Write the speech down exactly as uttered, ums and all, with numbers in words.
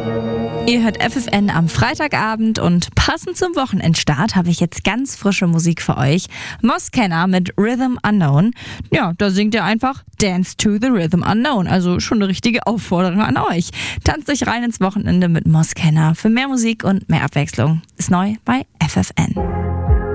Ihr hört F F N am Freitagabend und passend zum Wochenendstart habe ich jetzt ganz frische Musik für euch. Moskenna mit Rhythm Unknown. Ja, da singt ihr einfach Dance to the Rhythm Unknown. Also schon eine richtige Aufforderung an euch. Tanzt euch rein ins Wochenende mit Moskenna. Für mehr Musik und mehr Abwechslung ist neu bei F F N.